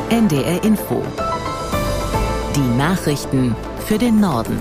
NDR Info. Die Nachrichten für den Norden.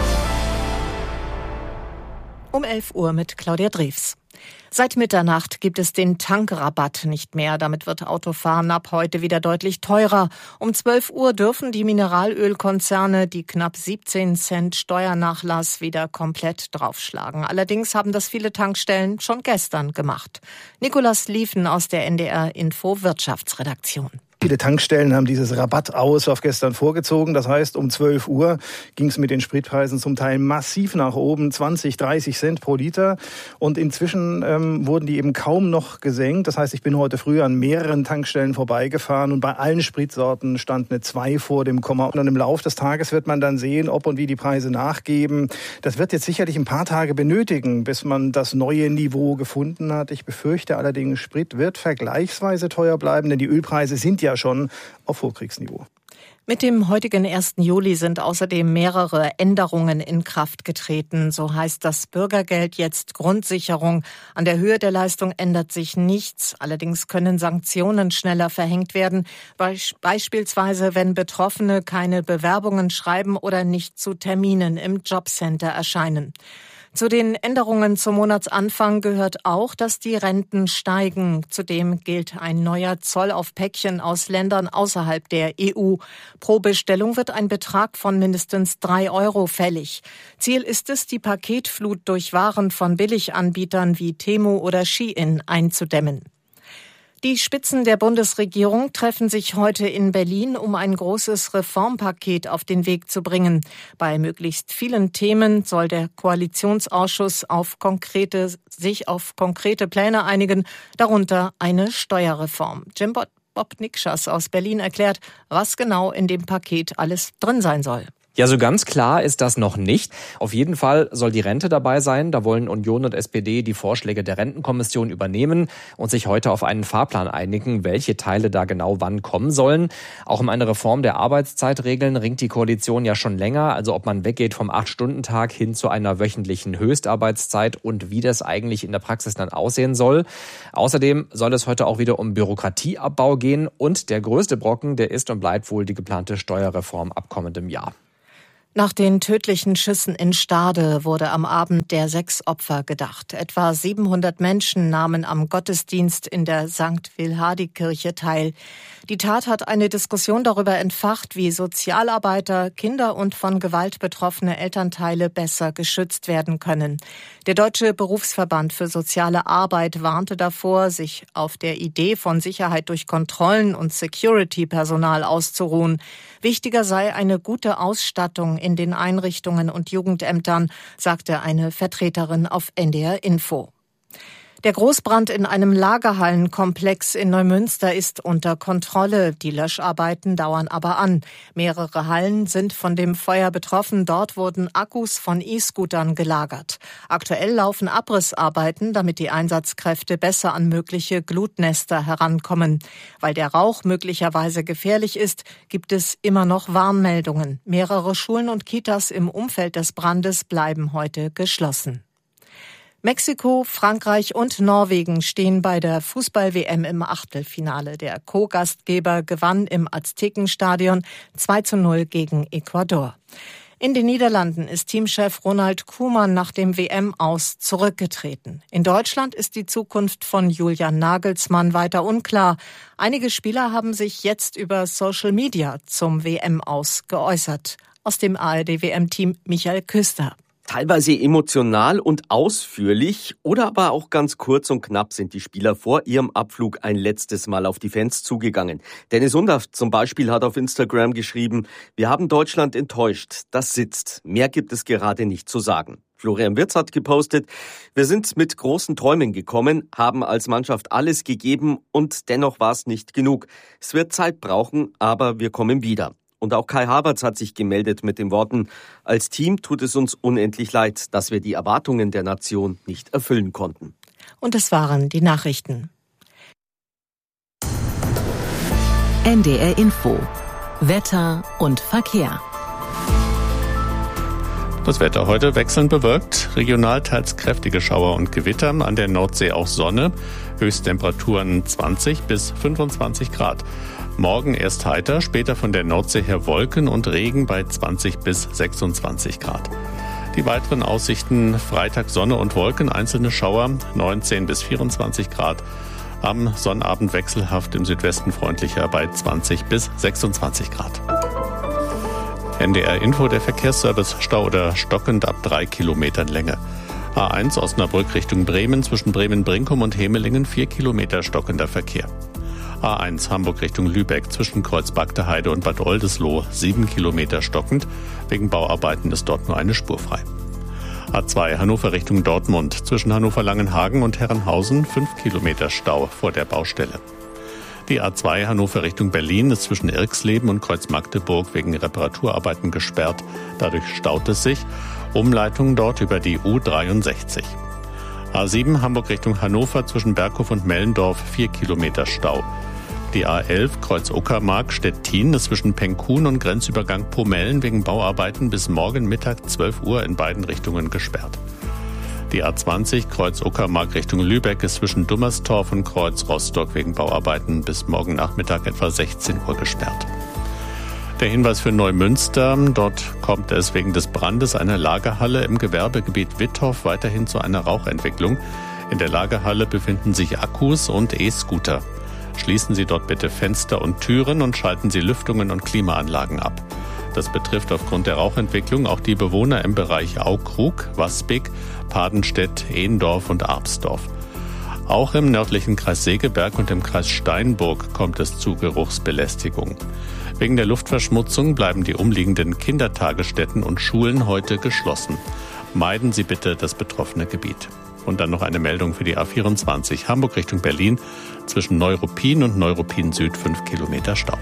Um 11 Uhr mit Claudia Drews. Seit Mitternacht gibt es den Tankrabatt nicht mehr. Damit wird Autofahren ab heute wieder deutlich teurer. Um 12 Uhr dürfen die Mineralölkonzerne die knapp 17 Cent Steuernachlass wieder komplett draufschlagen. Allerdings haben das viele Tankstellen schon gestern gemacht. Nicolas Liefen aus der NDR Info Wirtschaftsredaktion. Viele Tankstellen haben dieses Rabatt aus auf gestern vorgezogen. Das heißt, um 12 Uhr ging es mit den Spritpreisen zum Teil massiv nach oben, 20, 30 Cent pro Liter. Und inzwischen wurden die eben kaum noch gesenkt. Das heißt, ich bin heute früh an mehreren Tankstellen vorbeigefahren und bei allen Spritsorten stand eine 2 vor dem Komma. Und im Laufe des Tages wird man dann sehen, ob und wie die Preise nachgeben. Das wird jetzt sicherlich ein paar Tage benötigen, bis man das neue Niveau gefunden hat. Ich befürchte allerdings, Sprit wird vergleichsweise teuer bleiben, denn die Ölpreise sind ja schon auf Vorkriegsniveau. Mit dem heutigen 1. Juli sind außerdem mehrere Änderungen in Kraft getreten. So heißt das Bürgergeld jetzt Grundsicherung. An der Höhe der Leistung ändert sich nichts. Allerdings können Sanktionen schneller verhängt werden. Beispielsweise, wenn Betroffene keine Bewerbungen schreiben oder nicht zu Terminen im Jobcenter erscheinen. Zu den Änderungen zum Monatsanfang gehört auch, dass die Renten steigen. Zudem gilt ein neuer Zoll auf Päckchen aus Ländern außerhalb der EU. Pro Bestellung wird ein Betrag von mindestens 3 € fällig. Ziel ist es, die Paketflut durch Waren von Billiganbietern wie Temu oder Shein einzudämmen. Die Spitzen der Bundesregierung treffen sich heute in Berlin, um ein großes Reformpaket auf den Weg zu bringen. Bei möglichst vielen Themen soll der Koalitionsausschuss sich auf konkrete Pläne einigen, darunter eine Steuerreform. Jim Bob Nikschas aus Berlin erklärt, was genau in dem Paket alles drin sein soll. Ja, so ganz klar ist das noch nicht. Auf jeden Fall soll die Rente dabei sein. Da wollen Union und SPD die Vorschläge der Rentenkommission übernehmen und sich heute auf einen Fahrplan einigen, welche Teile da genau wann kommen sollen. Auch um eine Reform der Arbeitszeitregeln ringt die Koalition ja schon länger. Also ob man weggeht vom 8-Stunden-Tag hin zu einer wöchentlichen Höchstarbeitszeit und wie das eigentlich in der Praxis dann aussehen soll. Außerdem soll es heute auch wieder um Bürokratieabbau gehen. Und der größte Brocken, der ist und bleibt wohl die geplante Steuerreform ab kommendem Jahr. Nach den tödlichen Schüssen in Stade wurde am Abend der 6 Opfer gedacht. Etwa 700 Menschen nahmen am Gottesdienst in der St. Wilhardi-Kirche teil. Die Tat hat eine Diskussion darüber entfacht, wie Sozialarbeiter, Kinder und von Gewalt betroffene Elternteile besser geschützt werden können. Der Deutsche Berufsverband für soziale Arbeit warnte davor, sich auf der Idee von Sicherheit durch Kontrollen und Security-Personal auszuruhen. Wichtiger sei eine gute Ausstattung in den Einrichtungen und Jugendämtern, sagte eine Vertreterin auf NDR Info. Der Großbrand in einem Lagerhallenkomplex in Neumünster ist unter Kontrolle. Die Löscharbeiten dauern aber an. Mehrere Hallen sind von dem Feuer betroffen. Dort wurden Akkus von E-Scootern gelagert. Aktuell laufen Abrissarbeiten, damit die Einsatzkräfte besser an mögliche Glutnester herankommen. Weil der Rauch möglicherweise gefährlich ist, gibt es immer noch Warnmeldungen. Mehrere Schulen und Kitas im Umfeld des Brandes bleiben heute geschlossen. Mexiko, Frankreich und Norwegen stehen bei der Fußball-WM im Achtelfinale. Der Co-Gastgeber gewann im Aztekenstadion 2:0 gegen Ecuador. In den Niederlanden ist Teamchef Ronald Koeman nach dem WM-Aus zurückgetreten. In Deutschland ist die Zukunft von Julian Nagelsmann weiter unklar. Einige Spieler haben sich jetzt über Social Media zum WM-Aus geäußert. Aus dem ARD-WM-Team Michael Küster. Teilweise emotional und ausführlich oder aber auch ganz kurz und knapp sind die Spieler vor ihrem Abflug ein letztes Mal auf die Fans zugegangen. Dennis Undaff zum Beispiel hat auf Instagram geschrieben: Wir haben Deutschland enttäuscht, das sitzt. Mehr gibt es gerade nicht zu sagen. Florian Wirtz hat gepostet: Wir sind mit großen Träumen gekommen, haben als Mannschaft alles gegeben und dennoch war es nicht genug. Es wird Zeit brauchen, aber wir kommen wieder. Und auch Kai Havertz hat sich gemeldet mit den Worten: Als Team tut es uns unendlich leid, dass wir die Erwartungen der Nation nicht erfüllen konnten. Und es waren die Nachrichten. NDR Info. Wetter und Verkehr. Das Wetter heute wechselnd bewölkt, regional teils kräftige Schauer und Gewitter, an der Nordsee auch Sonne, Höchsttemperaturen 20 bis 25 Grad. Morgen erst heiter, später von der Nordsee her Wolken und Regen bei 20 bis 26 Grad. Die weiteren Aussichten: Freitag Sonne und Wolken, einzelne Schauer, 19 bis 24 Grad. Am Sonnabend wechselhaft im Südwesten freundlicher bei 20 bis 26 Grad. NDR Info, der Verkehrsservice: Stau oder stockend ab 3 Kilometern Länge. A1 Osnabrück Richtung Bremen, zwischen Bremen-Brinkum und Hemelingen 4 Kilometer stockender Verkehr. A1 Hamburg Richtung Lübeck, zwischen Kreuz-Bagde-Heide und Bad Oldesloe 7 Kilometer stockend. Wegen Bauarbeiten ist dort nur eine Spur frei. A2 Hannover Richtung Dortmund, zwischen Hannover-Langenhagen und Herrenhausen 5 Kilometer Stau vor der Baustelle. Die A2 Hannover Richtung Berlin ist zwischen Irxleben und Kreuz-Magdeburg wegen Reparaturarbeiten gesperrt. Dadurch staut es sich. Umleitung dort über die U63. A7 Hamburg Richtung Hannover, zwischen Berghof und Mellendorf 4 Kilometer Stau. Die A11 Kreuz Uckermark Stettin ist zwischen Penkhuhn und Grenzübergang Pomellen wegen Bauarbeiten bis morgen Mittag 12 Uhr in beiden Richtungen gesperrt. Die A20 Kreuz Uckermark Richtung Lübeck ist zwischen Dummerstorf und Kreuz Rostock wegen Bauarbeiten bis morgen Nachmittag etwa 16 Uhr gesperrt. Der Hinweis für Neumünster: Dort kommt es wegen des Brandes einer Lagerhalle im Gewerbegebiet Wittorf weiterhin zu einer Rauchentwicklung. In der Lagerhalle befinden sich Akkus und E-Scooter. Schließen Sie dort bitte Fenster und Türen und schalten Sie Lüftungen und Klimaanlagen ab. Das betrifft aufgrund der Rauchentwicklung auch die Bewohner im Bereich Aukrug, Waspig, Padenstedt, Ehendorf und Arpsdorf. Auch im nördlichen Kreis Segeberg und im Kreis Steinburg kommt es zu Geruchsbelästigung. Wegen der Luftverschmutzung bleiben die umliegenden Kindertagesstätten und Schulen heute geschlossen. Meiden Sie bitte das betroffene Gebiet. Und dann noch eine Meldung für die A24 Hamburg Richtung Berlin, zwischen Neuruppin und Neuruppin Süd 5 Kilometer Stau.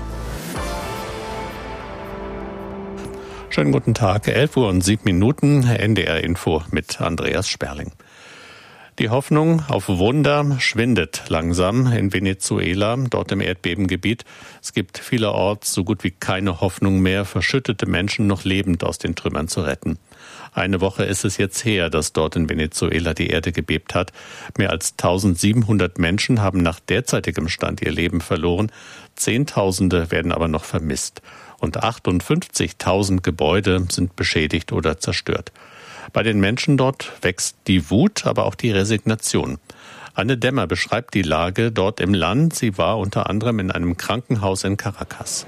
Schönen guten Tag, 11:07 Uhr, NDR Info mit Andreas Sperling. Die Hoffnung auf Wunder schwindet langsam in Venezuela, dort im Erdbebengebiet. Es gibt vielerorts so gut wie keine Hoffnung mehr, verschüttete Menschen noch lebend aus den Trümmern zu retten. Eine Woche ist es jetzt her, dass dort in Venezuela die Erde gebebt hat. Mehr als 1700 Menschen haben nach derzeitigem Stand ihr Leben verloren. Zehntausende werden aber noch vermisst. Und 58.000 Gebäude sind beschädigt oder zerstört. Bei den Menschen dort wächst die Wut, aber auch die Resignation. Anne Dämmer beschreibt die Lage dort im Land. Sie war unter anderem in einem Krankenhaus in Caracas.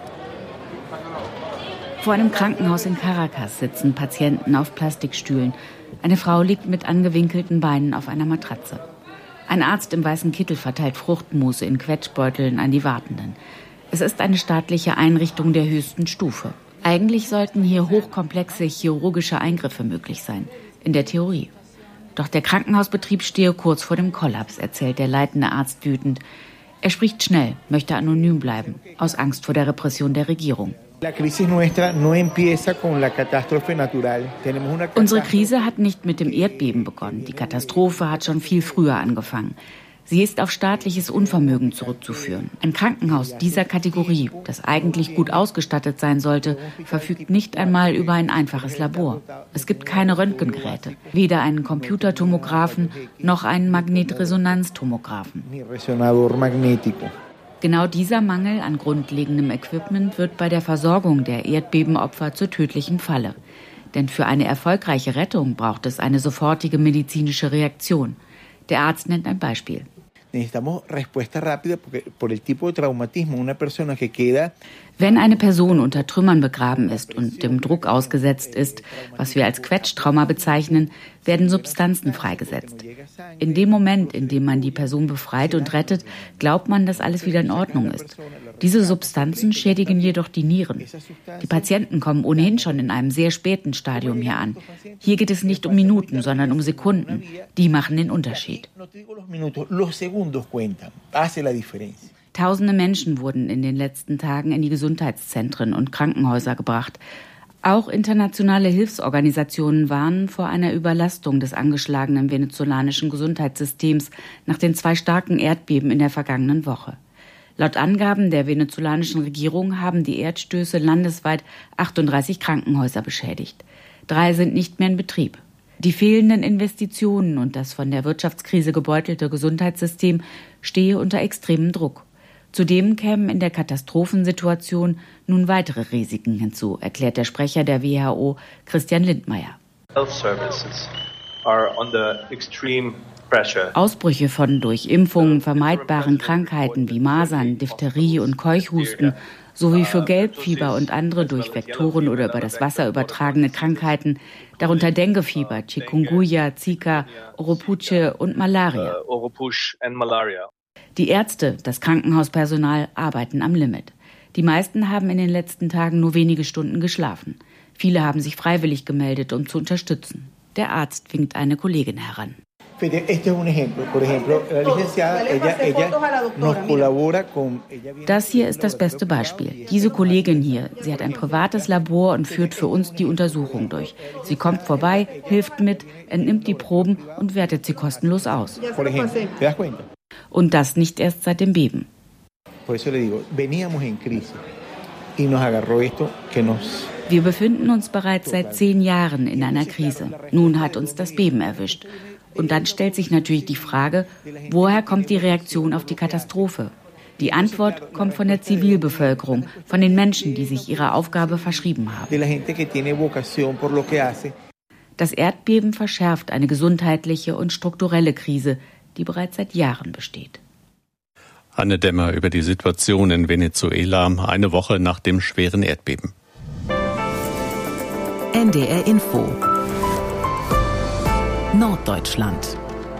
Vor einem Krankenhaus in Caracas sitzen Patienten auf Plastikstühlen. Eine Frau liegt mit angewinkelten Beinen auf einer Matratze. Ein Arzt im weißen Kittel verteilt Fruchtmusse in Quetschbeuteln an die Wartenden. Es ist eine staatliche Einrichtung der höchsten Stufe. Eigentlich sollten hier hochkomplexe chirurgische Eingriffe möglich sein, in der Theorie. Doch der Krankenhausbetrieb stehe kurz vor dem Kollaps, erzählt der leitende Arzt wütend. Er spricht schnell, möchte anonym bleiben, aus Angst vor der Repression der Regierung. Unsere Krise hat nicht mit dem Erdbeben begonnen. Die Katastrophe hat schon viel früher angefangen. Sie ist auf staatliches Unvermögen zurückzuführen. Ein Krankenhaus dieser Kategorie, das eigentlich gut ausgestattet sein sollte, verfügt nicht einmal über ein einfaches Labor. Es gibt keine Röntgengeräte, weder einen Computertomographen noch einen Magnetresonanztomographen. Genau dieser Mangel an grundlegendem Equipment wird bei der Versorgung der Erdbebenopfer zur tödlichen Falle. Denn für eine erfolgreiche Rettung braucht es eine sofortige medizinische Reaktion. Der Arzt nennt ein Beispiel. Wenn eine Person unter Trümmern begraben ist und dem Druck ausgesetzt ist, was wir als Quetschtrauma bezeichnen, werden Substanzen freigesetzt. In dem Moment, in dem man die Person befreit und rettet, glaubt man, dass alles wieder in Ordnung ist. Diese Substanzen schädigen jedoch die Nieren. Die Patienten kommen ohnehin schon in einem sehr späten Stadium hier an. Hier geht es nicht um Minuten, sondern um Sekunden. Die machen den Unterschied. Tausende Menschen wurden in den letzten Tagen in die Gesundheitszentren und Krankenhäuser gebracht. Auch internationale Hilfsorganisationen warnen vor einer Überlastung des angeschlagenen venezolanischen Gesundheitssystems nach den 2 starken Erdbeben in der vergangenen Woche. Laut Angaben der venezolanischen Regierung haben die Erdstöße landesweit 38 Krankenhäuser beschädigt. 3 sind nicht mehr in Betrieb. Die fehlenden Investitionen und das von der Wirtschaftskrise gebeutelte Gesundheitssystem stehe unter extremem Druck. Zudem kämen in der Katastrophensituation nun weitere Risiken hinzu, erklärt der Sprecher der WHO, Christian Lindmeier. Ausbrüche von durch Impfungen vermeidbaren Krankheiten wie Masern, Diphtherie und Keuchhusten sowie für Gelbfieber und andere durch Vektoren oder über das Wasser übertragene Krankheiten, darunter Denguefieber, Chikungunya, Zika, Oropouche und Malaria. Die Ärzte, das Krankenhauspersonal arbeiten am Limit. Die meisten haben in den letzten Tagen nur wenige Stunden geschlafen. Viele haben sich freiwillig gemeldet, um zu unterstützen. Der Arzt winkt eine Kollegin heran. Das hier ist das beste Beispiel. Diese Kollegin hier, sie hat ein privates Labor und führt für uns die Untersuchung durch. Sie kommt vorbei, hilft mit, entnimmt die Proben und wertet sie kostenlos aus. Und das nicht erst seit dem Beben. Wir befinden uns bereits seit 10 Jahren in einer Krise. Nun hat uns das Beben erwischt. Und dann stellt sich natürlich die Frage, woher kommt die Reaktion auf die Katastrophe? Die Antwort kommt von der Zivilbevölkerung, von den Menschen, die sich ihrer Aufgabe verschrieben haben. Das Erdbeben verschärft eine gesundheitliche und strukturelle Krise, die bereits seit Jahren besteht. Anne Dämmer über die Situation in Venezuela, eine Woche nach dem schweren Erdbeben. NDR Info Norddeutschland.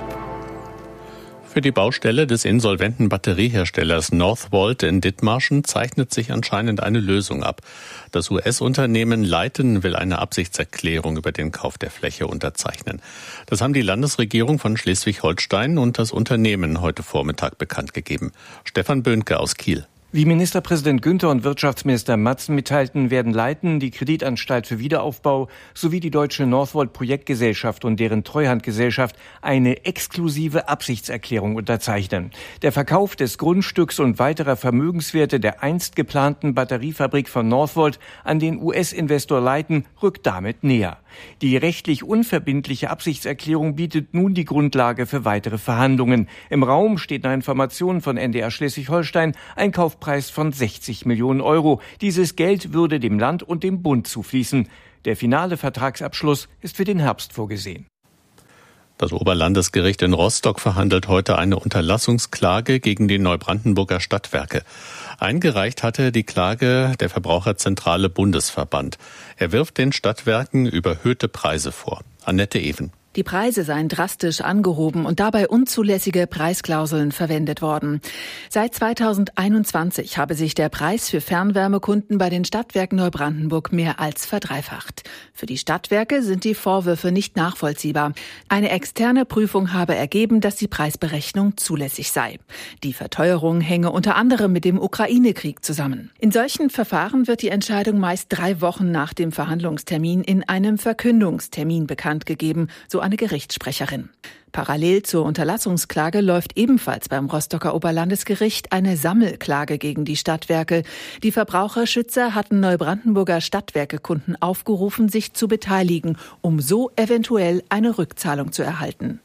Für die Baustelle des insolventen Batterieherstellers Northvolt in Dithmarschen zeichnet sich anscheinend eine Lösung ab. Das US-Unternehmen Leighton will eine Absichtserklärung über den Kauf der Fläche unterzeichnen. Das haben die Landesregierung von Schleswig-Holstein und das Unternehmen heute Vormittag bekannt gegeben. Stefan Böhnke aus Kiel. Wie Ministerpräsident Günther und Wirtschaftsminister Matzen mitteilten, werden Leighton, die Kreditanstalt für Wiederaufbau sowie die deutsche Northvolt Projektgesellschaft und deren Treuhandgesellschaft eine exklusive Absichtserklärung unterzeichnen. Der Verkauf des Grundstücks und weiterer Vermögenswerte der einst geplanten Batteriefabrik von Northvolt an den US-Investor Leighton rückt damit näher. Die rechtlich unverbindliche Absichtserklärung bietet nun die Grundlage für weitere Verhandlungen. Im Raum steht nach Informationen von NDR Schleswig-Holstein ein Kaufpreis von 60 Millionen Euro. Dieses Geld würde dem Land und dem Bund zufließen. Der finale Vertragsabschluss ist für den Herbst vorgesehen. Das Oberlandesgericht in Rostock verhandelt heute eine Unterlassungsklage gegen die Neubrandenburger Stadtwerke. Eingereicht hatte die Klage der Verbraucherzentrale Bundesverband. Er wirft den Stadtwerken überhöhte Preise vor. Annette Even. Die Preise seien drastisch angehoben und dabei unzulässige Preisklauseln verwendet worden. Seit 2021 habe sich der Preis für Fernwärmekunden bei den Stadtwerken Neubrandenburg mehr als verdreifacht. Für die Stadtwerke sind die Vorwürfe nicht nachvollziehbar. Eine externe Prüfung habe ergeben, dass die Preisberechnung zulässig sei. Die Verteuerung hänge unter anderem mit dem Ukraine-Krieg zusammen. In solchen Verfahren wird die Entscheidung meist 3 Wochen nach dem Verhandlungstermin in einem Verkündungstermin bekannt gegeben, so eine Gerichtssprecherin. Parallel zur Unterlassungsklage läuft ebenfalls beim Rostocker Oberlandesgericht eine Sammelklage gegen die Stadtwerke. Die Verbraucherschützer hatten Neubrandenburger Stadtwerkekunden aufgerufen, sich zu beteiligen, um so eventuell eine Rückzahlung zu erhalten.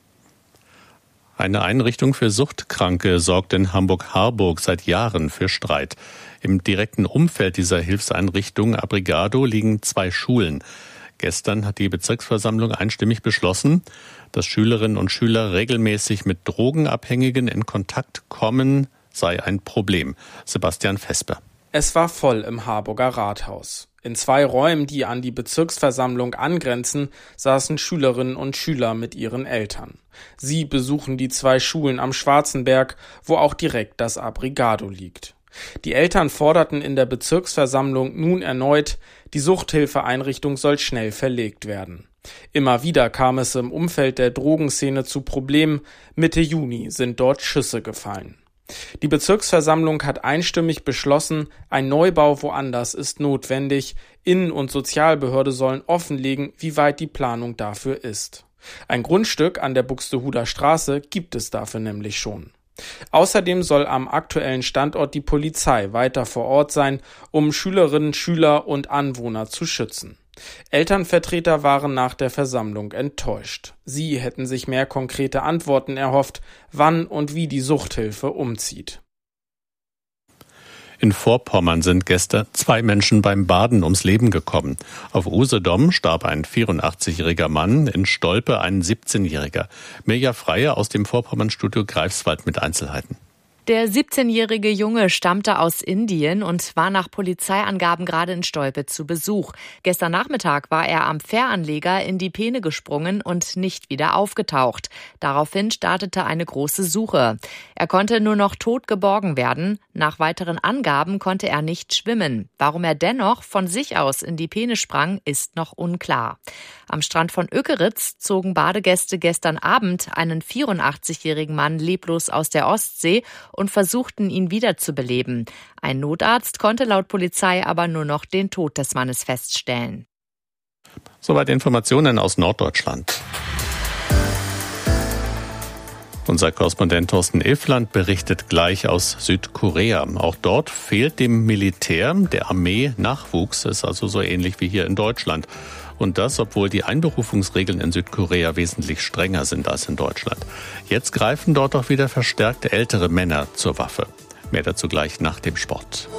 Eine Einrichtung für Suchtkranke sorgt in Hamburg-Harburg seit Jahren für Streit. Im direkten Umfeld dieser Hilfseinrichtung Abrigado liegen 2 Schulen. Gestern hat die Bezirksversammlung einstimmig beschlossen, dass Schülerinnen und Schüler regelmäßig mit Drogenabhängigen in Kontakt kommen, sei ein Problem. Sebastian Vesper. Es war voll im Harburger Rathaus. In 2 Räumen, die an die Bezirksversammlung angrenzen, saßen Schülerinnen und Schüler mit ihren Eltern. Sie besuchen die 2 Schulen am Schwarzenberg, wo auch direkt das Abrigado liegt. Die Eltern forderten in der Bezirksversammlung nun erneut, die Suchthilfeeinrichtung soll schnell verlegt werden. Immer wieder kam es im Umfeld der Drogenszene zu Problemen. Mitte Juni sind dort Schüsse gefallen. Die Bezirksversammlung hat einstimmig beschlossen, ein Neubau woanders ist notwendig. Innen- und Sozialbehörde sollen offenlegen, wie weit die Planung dafür ist. Ein Grundstück an der Buxtehuder Straße gibt es dafür nämlich schon. Außerdem soll am aktuellen Standort die Polizei weiter vor Ort sein, um Schülerinnen, Schüler und Anwohner zu schützen. Elternvertreter waren nach der Versammlung enttäuscht. Sie hätten sich mehr konkrete Antworten erhofft, wann und wie die Suchthilfe umzieht. In Vorpommern sind gestern 2 Menschen beim Baden ums Leben gekommen. Auf Usedom starb ein 84-jähriger Mann, in Stolpe ein 17-jähriger. Mirja Freier aus dem Vorpommernstudio Greifswald mit Einzelheiten. Der 17-jährige Junge stammte aus Indien und war nach Polizeiangaben gerade in Stolpe zu Besuch. Gestern Nachmittag war er am Fähranleger in die Peene gesprungen und nicht wieder aufgetaucht. Daraufhin startete eine große Suche. Er konnte nur noch tot geborgen werden. Nach weiteren Angaben konnte er nicht schwimmen. Warum er dennoch von sich aus in die Peene sprang, ist noch unklar. Am Strand von Ökeritz zogen Badegäste gestern Abend einen 84-jährigen Mann leblos aus der Ostsee und versuchten, ihn wiederzubeleben. Ein Notarzt konnte laut Polizei aber nur noch den Tod des Mannes feststellen. Soweit Informationen aus Norddeutschland. Unser Korrespondent Thorsten Ilfland berichtet gleich aus Südkorea. Auch dort fehlt dem Militär, der Armee, Nachwuchs. Ist also so ähnlich wie hier in Deutschland. Und das, obwohl die Einberufungsregeln in Südkorea wesentlich strenger sind als in Deutschland. Jetzt greifen dort auch wieder verstärkt ältere Männer zur Waffe. Mehr dazu gleich nach dem Sport.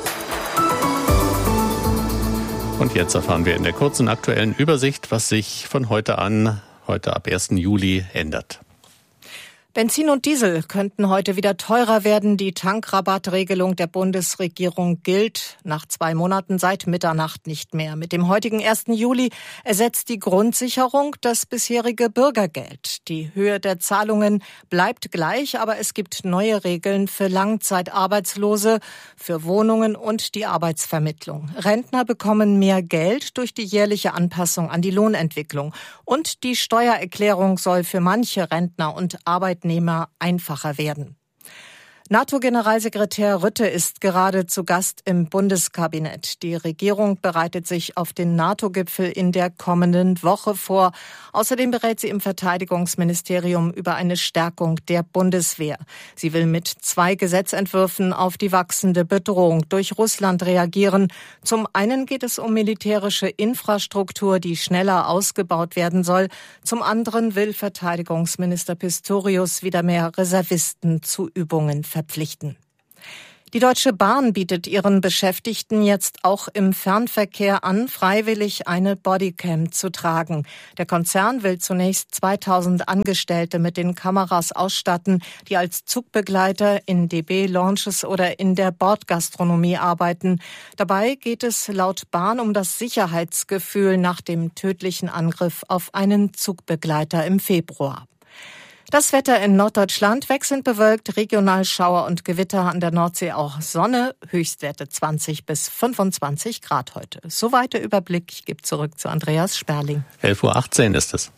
Und jetzt erfahren wir in der kurzen aktuellen Übersicht, was sich von heute ab 1. Juli ändert. Benzin und Diesel könnten heute wieder teurer werden. Die Tankrabattregelung der Bundesregierung gilt nach 2 Monaten seit Mitternacht nicht mehr. Mit dem heutigen 1. Juli ersetzt die Grundsicherung das bisherige Bürgergeld. Die Höhe der Zahlungen bleibt gleich, aber es gibt neue Regeln für Langzeitarbeitslose, für Wohnungen und die Arbeitsvermittlung. Rentner bekommen mehr Geld durch die jährliche Anpassung an die Lohnentwicklung. Und die Steuererklärung soll für manche Rentner und Arbeitnehmer einfacher werden. NATO-Generalsekretär Rutte ist gerade zu Gast im Bundeskabinett. Die Regierung bereitet sich auf den NATO-Gipfel in der kommenden Woche vor. Außerdem berät sie im Verteidigungsministerium über eine Stärkung der Bundeswehr. Sie will mit 2 Gesetzentwürfen auf die wachsende Bedrohung durch Russland reagieren. Zum einen geht es um militärische Infrastruktur, die schneller ausgebaut werden soll. Zum anderen will Verteidigungsminister Pistorius wieder mehr Reservisten zu Übungen verpflichten. Die Deutsche Bahn bietet ihren Beschäftigten jetzt auch im Fernverkehr an, freiwillig eine Bodycam zu tragen. Der Konzern will zunächst 2000 Angestellte mit den Kameras ausstatten, die als Zugbegleiter in DB-Lounges oder in der Bordgastronomie arbeiten. Dabei geht es laut Bahn um das Sicherheitsgefühl nach dem tödlichen Angriff auf einen Zugbegleiter im Februar. Das Wetter in Norddeutschland wechselnd bewölkt, regional Schauer und Gewitter, an der Nordsee auch Sonne, Höchstwerte 20 bis 25 Grad heute. Soweit der Überblick. Ich gebe zurück zu Andreas Sperling. 11.18 Uhr ist es.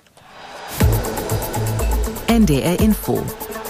NDR Info.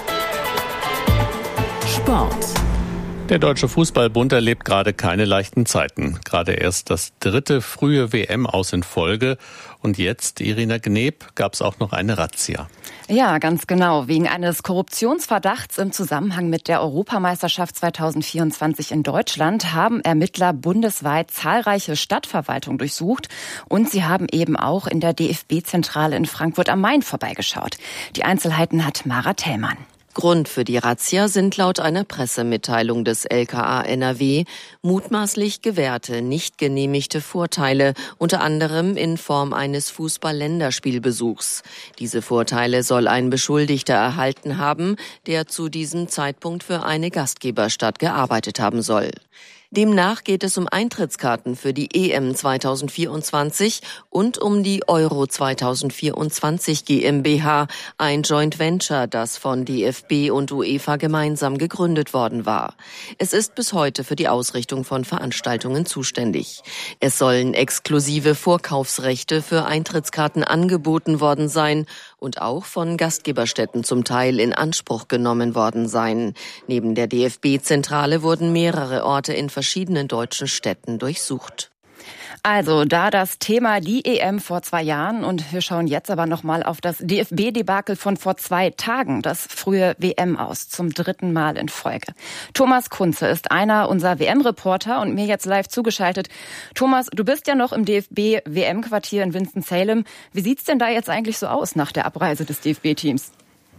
Sport. Der Deutsche Fußballbund erlebt gerade keine leichten Zeiten. Gerade erst das 3. frühe WM-Aus in Folge. Und jetzt, Irina Gneb, gab es auch noch eine Razzia. Ja, ganz genau. Wegen eines Korruptionsverdachts im Zusammenhang mit der Europameisterschaft 2024 in Deutschland haben Ermittler bundesweit zahlreiche Stadtverwaltungen durchsucht. Und sie haben eben auch in der DFB-Zentrale in Frankfurt am Main vorbeigeschaut. Die Einzelheiten hat Mara Thellmann. Grund für die Razzia sind laut einer Pressemitteilung des LKA NRW mutmaßlich gewährte, nicht genehmigte Vorteile, unter anderem in Form eines Fußball-Länderspielbesuchs. Diese Vorteile soll ein Beschuldigter erhalten haben, der zu diesem Zeitpunkt für eine Gastgeberstadt gearbeitet haben soll. Demnach geht es um Eintrittskarten für die EM 2024 und um die Euro 2024 GmbH, ein Joint Venture, das von DFB und UEFA gemeinsam gegründet worden war. Es ist bis heute für die Ausrichtung von Veranstaltungen zuständig. Es sollen exklusive Vorkaufsrechte für Eintrittskarten angeboten worden sein und auch von Gastgeberstätten zum Teil in Anspruch genommen worden sein. Neben der DFB-Zentrale wurden mehrere Orte in verschiedenen deutschen Städten durchsucht. Also, da das Thema die EM vor 2 Jahren und wir schauen jetzt aber nochmal auf das DFB-Debakel von vor 2 Tagen, das frühe WM-Aus zum 3. Mal in Folge. Thomas Kunze ist einer unserer WM-Reporter und mir jetzt live zugeschaltet. Thomas, du bist ja noch im DFB-WM-Quartier in Winston-Salem. Wie sieht's denn da jetzt eigentlich so aus nach der Abreise des DFB-Teams?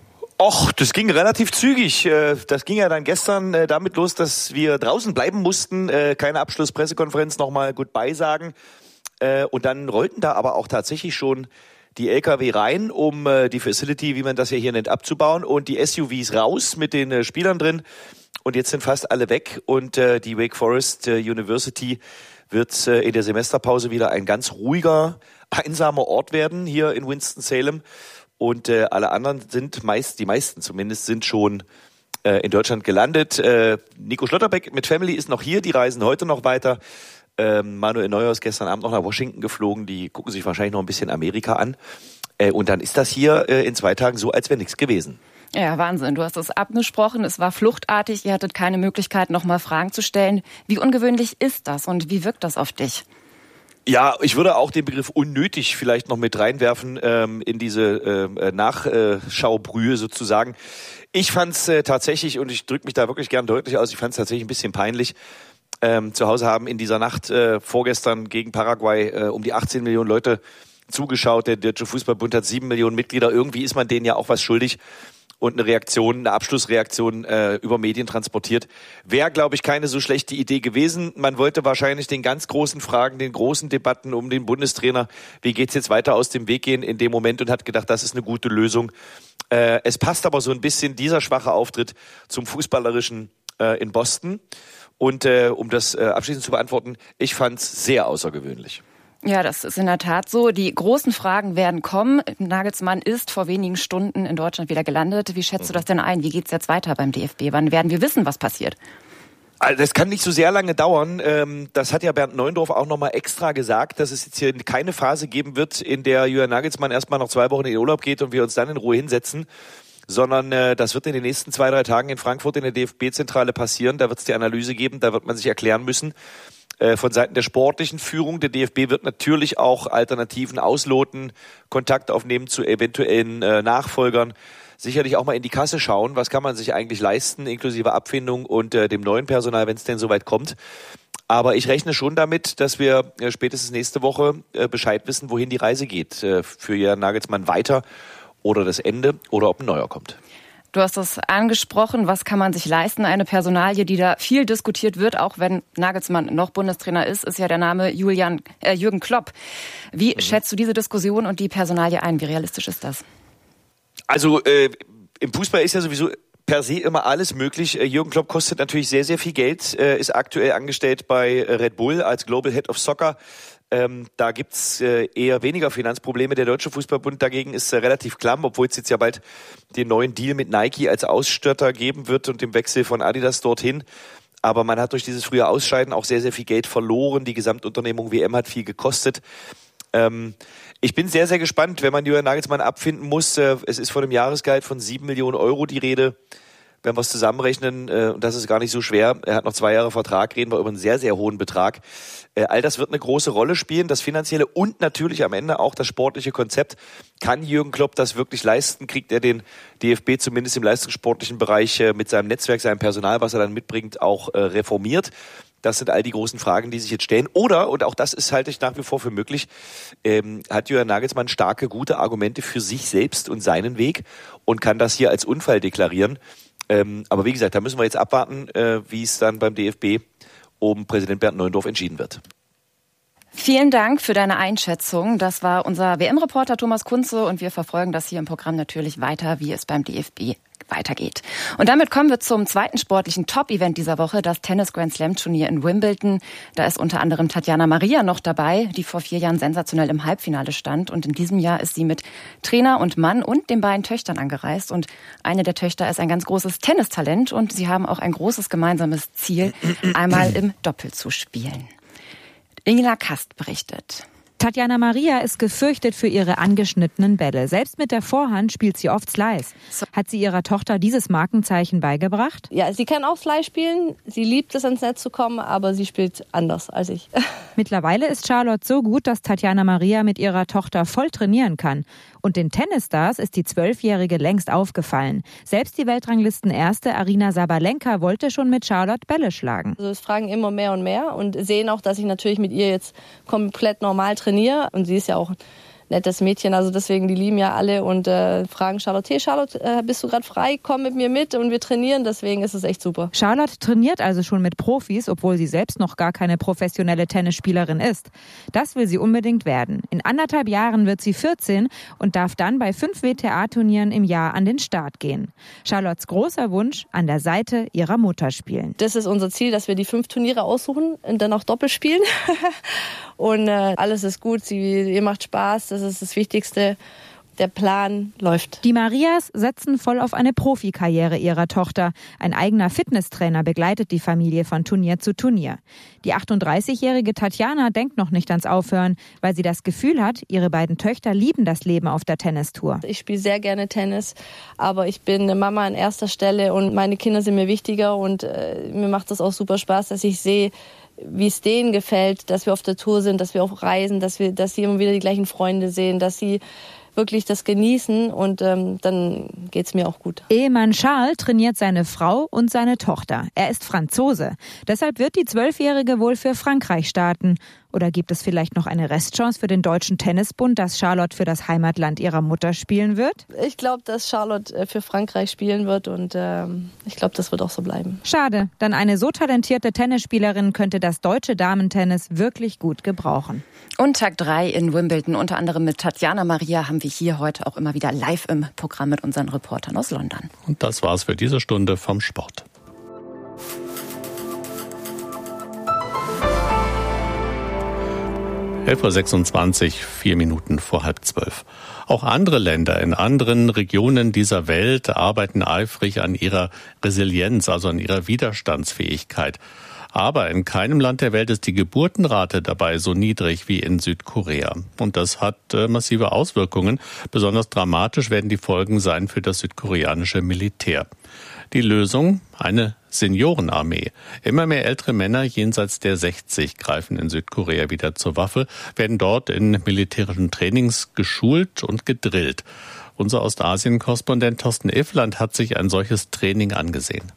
Och, das ging relativ zügig. Das ging ja dann gestern damit los, dass wir draußen bleiben mussten, keine Abschlusspressekonferenz, nochmal Goodbye sagen. Und dann rollten da aber auch tatsächlich schon die LKW rein, um die Facility, wie man das ja hier nennt, abzubauen, und die SUVs raus mit den Spielern drin. Und jetzt sind fast alle weg und die Wake Forest University wird in der Semesterpause wieder ein ganz ruhiger, einsamer Ort werden hier in Winston-Salem. Und alle anderen sind die meisten zumindest, sind schon in Deutschland gelandet. Nico Schlotterbeck mit Family ist noch hier, die reisen heute noch weiter. Manuel Neuer ist gestern Abend noch nach Washington geflogen, die gucken sich wahrscheinlich noch ein bisschen Amerika an. Und dann ist das hier in 2 Tagen so, als wäre nichts gewesen. Ja, Wahnsinn. Du hast es abgesprochen, es war fluchtartig, ihr hattet keine Möglichkeit, nochmal Fragen zu stellen. Wie ungewöhnlich ist das und wie wirkt das auf dich? Ja, ich würde auch den Begriff unnötig vielleicht noch mit reinwerfen in diese Nachschaubrühe sozusagen. Ich fand's tatsächlich, und ich drücke mich da wirklich gern deutlich aus, ich fand's tatsächlich ein bisschen peinlich. Zu Hause haben in dieser Nacht vorgestern gegen Paraguay um die 18 Millionen Leute zugeschaut. Der Deutsche Fußballbund hat 7 Millionen Mitglieder. Irgendwie ist man denen ja auch was schuldig. Und eine Abschlussreaktion über Medien transportiert. Wäre, glaube ich, keine so schlechte Idee gewesen. Man wollte wahrscheinlich den ganz großen Fragen, den großen Debatten um den Bundestrainer, wie geht's jetzt weiter, aus dem Weg gehen in dem Moment und hat gedacht, das ist eine gute Lösung. Es passt aber so ein bisschen dieser schwache Auftritt zum Fußballerischen in Boston. Und um das abschließend zu beantworten, ich fand's sehr außergewöhnlich. Ja, das ist in der Tat so. Die großen Fragen werden kommen. Nagelsmann ist vor wenigen Stunden in Deutschland wieder gelandet. Wie schätzt du das denn ein? Wie geht's jetzt weiter beim DFB? Wann werden wir wissen, was passiert? Also das kann nicht so sehr lange dauern. Das hat ja Bernd Neuendorf auch nochmal extra gesagt, dass es jetzt hier keine Phase geben wird, in der Julian Nagelsmann erstmal noch 2 Wochen in den Urlaub geht und wir uns dann in Ruhe hinsetzen. Sondern das wird in den nächsten 2-3 Tagen in Frankfurt in der DFB-Zentrale passieren. Da wird es die Analyse geben, da wird man sich erklären müssen. Von Seiten der sportlichen Führung. Der DFB wird natürlich auch Alternativen ausloten, Kontakt aufnehmen zu eventuellen Nachfolgern, sicherlich auch mal in die Kasse schauen, was kann man sich eigentlich leisten, inklusive Abfindung und dem neuen Personal, wenn es denn soweit kommt. Aber ich rechne schon damit, dass wir spätestens nächste Woche Bescheid wissen, wohin die Reise geht. Für Jürgen Nagelsmann weiter oder das Ende oder ob ein neuer kommt. Du hast es angesprochen, was kann man sich leisten? Eine Personalie, die da viel diskutiert wird, auch wenn Nagelsmann noch Bundestrainer ist ja der Name Jürgen Klopp. Wie schätzt du diese Diskussion und die Personalie ein? Wie realistisch ist das? Also im Fußball ist ja sowieso per se immer alles möglich. Jürgen Klopp kostet natürlich sehr, sehr viel Geld, ist aktuell angestellt bei Red Bull als Global Head of Soccer. Da gibt's eher weniger Finanzprobleme. Der Deutsche Fußballbund dagegen ist relativ klamm, obwohl es jetzt ja bald den neuen Deal mit Nike als Ausstatter geben wird und dem Wechsel von Adidas dorthin. Aber man hat durch dieses frühe Ausscheiden auch sehr, sehr viel Geld verloren. Die Gesamtunternehmung WM hat viel gekostet. Ich bin sehr, sehr gespannt, wenn man Julian Nagelsmann abfinden muss. Es ist von einem Jahresgehalt von 7 Millionen Euro die Rede. Wenn wir es zusammenrechnen, und das ist gar nicht so schwer, er hat noch 2 Jahre Vertrag, reden wir über einen sehr, sehr hohen Betrag. All das wird eine große Rolle spielen, das Finanzielle und natürlich am Ende auch das sportliche Konzept. Kann Jürgen Klopp das wirklich leisten? Kriegt er den DFB zumindest im leistungssportlichen Bereich mit seinem Netzwerk, seinem Personal, was er dann mitbringt, auch reformiert? Das sind all die großen Fragen, die sich jetzt stellen. Oder, und auch das halte ich nach wie vor für möglich, hat Julian Nagelsmann starke, gute Argumente für sich selbst und seinen Weg und kann das hier als Unfall deklarieren. Aber wie gesagt, da müssen wir jetzt abwarten, wie es dann beim DFB um Präsident Bernd Neuendorf entschieden wird. Vielen Dank für deine Einschätzung. Das war unser WM-Reporter Thomas Kunze und wir verfolgen das hier im Programm natürlich weiter, wie es beim DFB weitergeht. Und damit kommen wir zum zweiten sportlichen Top-Event dieser Woche, das Tennis-Grand-Slam-Turnier in Wimbledon. Da ist unter anderem Tatjana Maria noch dabei, die vor 4 Jahren sensationell im Halbfinale stand. Und in diesem Jahr ist sie mit Trainer und Mann und den beiden Töchtern angereist. Und eine der Töchter ist ein ganz großes Tennistalent und sie haben auch ein großes gemeinsames Ziel, einmal im Doppel zu spielen. Ingela Kast berichtet. Tatjana Maria ist gefürchtet für ihre angeschnittenen Bälle. Selbst mit der Vorhand spielt sie oft Slice. Hat sie ihrer Tochter dieses Markenzeichen beigebracht? Ja, sie kann auch Slice spielen. Sie liebt es, ans Netz zu kommen, aber sie spielt anders als ich. Mittlerweile ist Charlotte so gut, dass Tatjana Maria mit ihrer Tochter voll trainieren kann. Und den Tennisstars ist die 12-Jährige längst aufgefallen. Selbst die Weltranglistenerste Aryna Sabalenka wollte schon mit Charlotte Bälle schlagen. Also es fragen immer mehr und mehr und sehen auch, dass ich natürlich mit ihr jetzt komplett normal trainiere. Und sie ist ja auch ein nettes Mädchen, also deswegen, die lieben ja alle und fragen Charlotte, hey Charlotte, bist du gerade frei? Komm mit mir mit und wir trainieren, deswegen ist es echt super. Charlotte trainiert also schon mit Profis, obwohl sie selbst noch gar keine professionelle Tennisspielerin ist. Das will sie unbedingt werden. In 1,5 Jahren wird sie 14 und darf dann bei 5 WTA-Turnieren im Jahr an den Start gehen. Charlottes großer Wunsch, an der Seite ihrer Mutter spielen. Das ist unser Ziel, dass wir die 5 Turniere aussuchen und dann auch Doppel spielen. Und alles ist gut, ihr macht Spaß, das ist das Wichtigste. Der Plan läuft. Die Marias setzen voll auf eine Profikarriere ihrer Tochter. Ein eigener Fitnesstrainer begleitet die Familie von Turnier zu Turnier. Die 38-jährige Tatjana denkt noch nicht ans Aufhören, weil sie das Gefühl hat, ihre beiden Töchter lieben das Leben auf der Tennistour. Ich spiele sehr gerne Tennis, aber ich bin eine Mama an erster Stelle und meine Kinder sind mir wichtiger und mir macht das auch super Spaß, dass ich sehe, wie es denen gefällt, dass wir auf der Tour sind, dass wir auch reisen, dass sie immer wieder die gleichen Freunde sehen, dass sie wirklich das genießen und dann geht's mir auch gut. Ehemann Charles trainiert seine Frau und seine Tochter. Er ist Franzose. Deshalb wird die 12-Jährige wohl für Frankreich starten. Oder gibt es vielleicht noch eine Restchance für den Deutschen Tennisbund, dass Charlotte für das Heimatland ihrer Mutter spielen wird? Ich glaube, dass Charlotte für Frankreich spielen wird und ich glaube, das wird auch so bleiben. Schade, denn eine so talentierte Tennisspielerin könnte das deutsche Damentennis wirklich gut gebrauchen. Und Tag 3 in Wimbledon, unter anderem mit Tatjana Maria, haben wir hier heute auch immer wieder live im Programm mit unseren Reportern aus London. Und das war's für diese Stunde vom Sport. Uhr 11:26, 4 Minuten vor 11:30. Auch andere Länder in anderen Regionen dieser Welt arbeiten eifrig an ihrer Resilienz, also an ihrer Widerstandsfähigkeit. Aber in keinem Land der Welt ist die Geburtenrate dabei so niedrig wie in Südkorea. Und das hat massive Auswirkungen. Besonders dramatisch werden die Folgen sein für das südkoreanische Militär. Die Lösung? Eine Seniorenarmee. Immer mehr ältere Männer jenseits der 60 greifen in Südkorea wieder zur Waffe, werden dort in militärischen Trainings geschult und gedrillt. Unser Ostasien-Korrespondent Thorsten Iffland hat sich ein solches Training angesehen.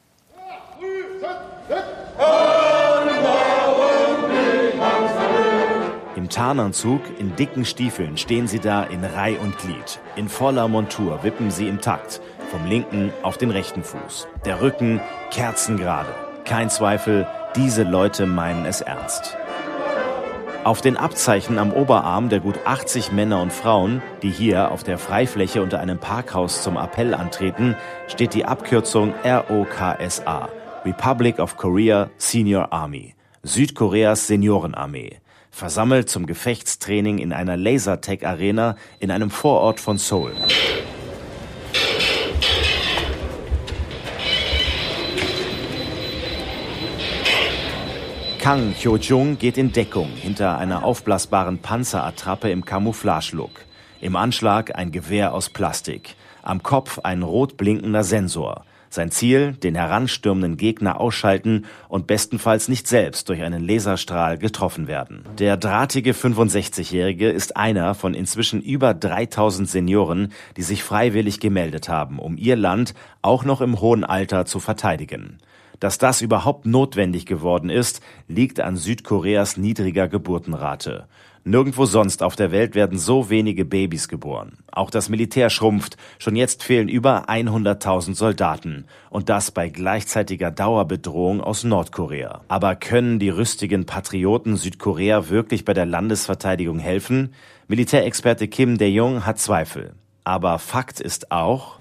Im Tarnanzug, in dicken Stiefeln stehen sie da in Reih und Glied. In voller Montur wippen sie im Takt. Vom linken auf den rechten Fuß. Der Rücken kerzengerade. Kein Zweifel, diese Leute meinen es ernst. Auf den Abzeichen am Oberarm der gut 80 Männer und Frauen, die hier auf der Freifläche unter einem Parkhaus zum Appell antreten, steht die Abkürzung ROKSA, Republic of Korea Senior Army, Südkoreas Seniorenarmee. Versammelt zum Gefechtstraining in einer Lasertag-Arena in einem Vorort von Seoul. Kang Hyo-jung geht in Deckung hinter einer aufblasbaren Panzerattrappe im Camouflage-Look. Im Anschlag ein Gewehr aus Plastik. Am Kopf ein rot blinkender Sensor. Sein Ziel, den heranstürmenden Gegner ausschalten und bestenfalls nicht selbst durch einen Laserstrahl getroffen werden. Der drahtige 65-Jährige ist einer von inzwischen über 3000 Senioren, die sich freiwillig gemeldet haben, um ihr Land auch noch im hohen Alter zu verteidigen. Dass das überhaupt notwendig geworden ist, liegt an Südkoreas niedriger Geburtenrate. Nirgendwo sonst auf der Welt werden so wenige Babys geboren. Auch das Militär schrumpft. Schon jetzt fehlen über 100.000 Soldaten. Und das bei gleichzeitiger Dauerbedrohung aus Nordkorea. Aber können die rüstigen Patrioten Südkorea wirklich bei der Landesverteidigung helfen? Militärexperte Kim Dae-jung hat Zweifel. Aber Fakt ist auch,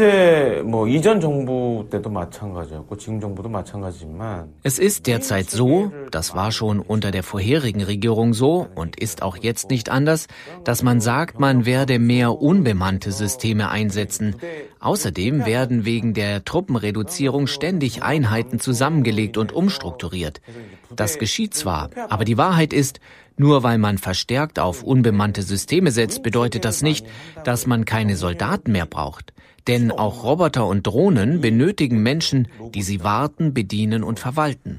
es ist derzeit so, das war schon unter der vorherigen Regierung so und ist auch jetzt nicht anders, dass man sagt, man werde mehr unbemannte Systeme einsetzen. Außerdem werden wegen der Truppenreduzierung ständig Einheiten zusammengelegt und umstrukturiert. Das geschieht zwar, aber die Wahrheit ist, nur weil man verstärkt auf unbemannte Systeme setzt, bedeutet das nicht, dass man keine Soldaten mehr braucht. Denn auch Roboter und Drohnen benötigen Menschen, die sie warten, bedienen und verwalten.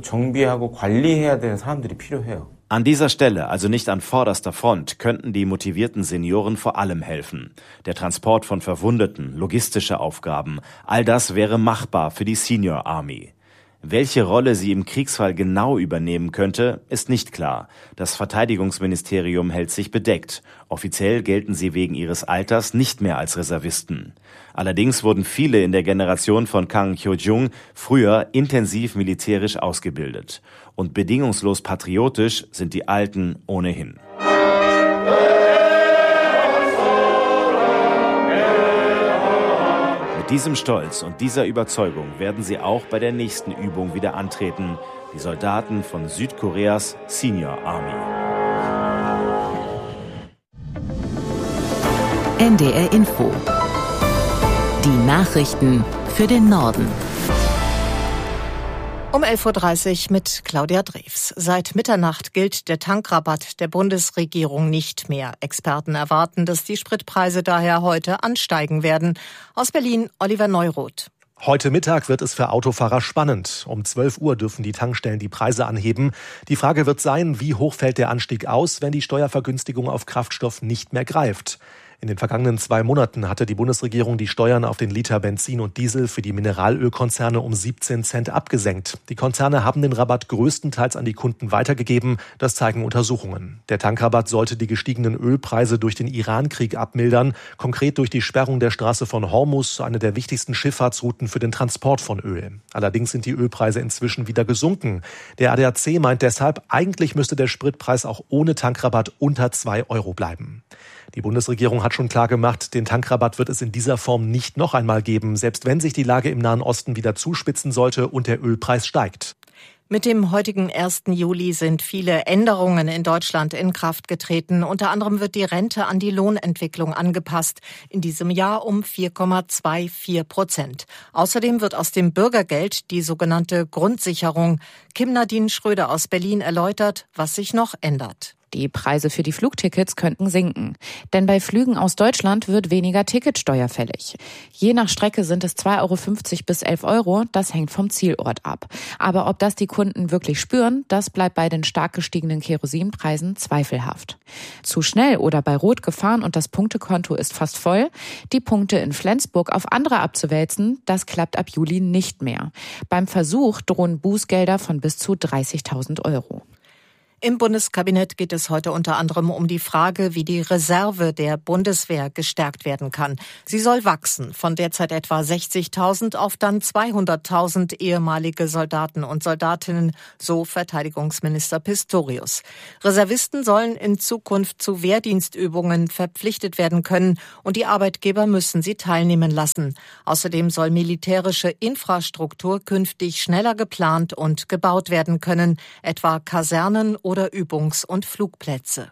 An dieser Stelle, also nicht an vorderster Front, könnten die motivierten Senioren vor allem helfen. Der Transport von Verwundeten, logistische Aufgaben, all das wäre machbar für die Senior Army. Welche Rolle sie im Kriegsfall genau übernehmen könnte, ist nicht klar. Das Verteidigungsministerium hält sich bedeckt. Offiziell gelten sie wegen ihres Alters nicht mehr als Reservisten. Allerdings wurden viele in der Generation von Kang Hyo-jung früher intensiv militärisch ausgebildet. Und bedingungslos patriotisch sind die Alten ohnehin. Mit diesem Stolz und dieser Überzeugung werden sie auch bei der nächsten Übung wieder antreten, die Soldaten von Südkoreas Senior Army. NDR Info. Die Nachrichten für den Norden. Um 11.30 Uhr mit Claudia Drews. Seit Mitternacht gilt der Tankrabatt der Bundesregierung nicht mehr. Experten erwarten, dass die Spritpreise daher heute ansteigen werden. Aus Berlin, Oliver Neuroth. Heute Mittag wird es für Autofahrer spannend. Um 12 Uhr dürfen die Tankstellen die Preise anheben. Die Frage wird sein, wie hoch fällt der Anstieg aus, wenn die Steuervergünstigung auf Kraftstoff nicht mehr greift. In den vergangenen 2 Monaten hatte die Bundesregierung die Steuern auf den Liter Benzin und Diesel für die Mineralölkonzerne um 17 Cent abgesenkt. Die Konzerne haben den Rabatt größtenteils an die Kunden weitergegeben. Das zeigen Untersuchungen. Der Tankrabatt sollte die gestiegenen Ölpreise durch den Iran-Krieg abmildern. Konkret durch die Sperrung der Straße von Hormuz, eine der wichtigsten Schifffahrtsrouten für den Transport von Öl. Allerdings sind die Ölpreise inzwischen wieder gesunken. Der ADAC meint deshalb, eigentlich müsste der Spritpreis auch ohne Tankrabatt unter 2 Euro bleiben. Die Bundesregierung hat schon klargemacht, den Tankrabatt wird es in dieser Form nicht noch einmal geben, selbst wenn sich die Lage im Nahen Osten wieder zuspitzen sollte und der Ölpreis steigt. Mit dem heutigen 1. Juli sind viele Änderungen in Deutschland in Kraft getreten. Unter anderem wird die Rente an die Lohnentwicklung angepasst. In diesem Jahr um 4,24%. Außerdem wird aus dem Bürgergeld die sogenannte Grundsicherung. Kim Nadine Schröder aus Berlin erläutert, was sich noch ändert. Die Preise für die Flugtickets könnten sinken. Denn bei Flügen aus Deutschland wird weniger Ticketsteuer fällig. Je nach Strecke sind es 2,50 Euro bis 11 Euro. Das hängt vom Zielort ab. Aber ob das die Kunden wirklich spüren, das bleibt bei den stark gestiegenen Kerosinpreisen zweifelhaft. Zu schnell oder bei Rot gefahren und das Punktekonto ist fast voll. Die Punkte in Flensburg auf andere abzuwälzen, das klappt ab Juli nicht mehr. Beim Versuch drohen Bußgelder von bis zu 30.000 Euro. Im Bundeskabinett geht es heute unter anderem um die Frage, wie die Reserve der Bundeswehr gestärkt werden kann. Sie soll wachsen, von derzeit etwa 60.000 auf dann 200.000 ehemalige Soldaten und Soldatinnen, so Verteidigungsminister Pistorius. Reservisten sollen in Zukunft zu Wehrdienstübungen verpflichtet werden können und die Arbeitgeber müssen sie teilnehmen lassen. Außerdem soll militärische Infrastruktur künftig schneller geplant und gebaut werden können, etwa Kasernen oder Übungs- und Flugplätze.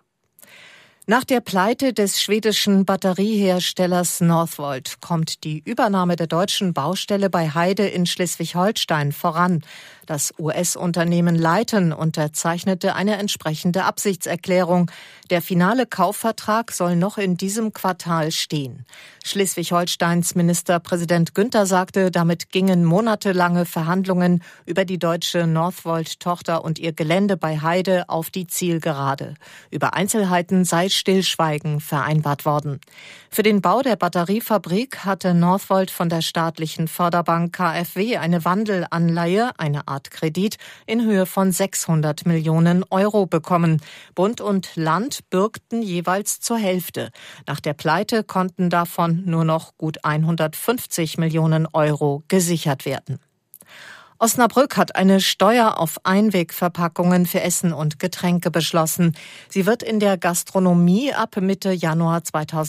Nach der Pleite des schwedischen Batterieherstellers Northvolt kommt die Übernahme der deutschen Baustelle bei Heide in Schleswig-Holstein voran. Das US-Unternehmen Leighton unterzeichnete eine entsprechende Absichtserklärung. Der finale Kaufvertrag soll noch in diesem Quartal stehen. Schleswig-Holsteins Ministerpräsident Günther sagte, damit gingen monatelange Verhandlungen über die deutsche Northvolt-Tochter und ihr Gelände bei Heide auf die Zielgerade. Über Einzelheiten sei Stillschweigen vereinbart worden. Für den Bau der Batteriefabrik hatte Northvolt von der staatlichen Förderbank KfW eine Wandelanleihe, eine Art Kredit, in Höhe von 600 Millionen Euro bekommen. Bund und Land bürgten jeweils zur Hälfte. Nach der Pleite konnten davon nur noch gut 150 Millionen Euro gesichert werden. Osnabrück hat eine Steuer auf Einwegverpackungen für Essen und Getränke beschlossen. Sie wird in der Gastronomie ab Mitte Januar